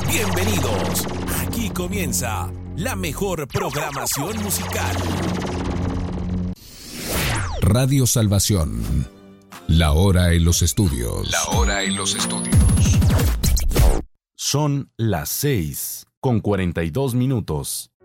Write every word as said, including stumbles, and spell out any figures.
Bienvenidos. Aquí comienza la mejor programación musical. Radio Salvación. La hora en los estudios. La hora en los estudios. Son las seis con cuarenta y dos minutos.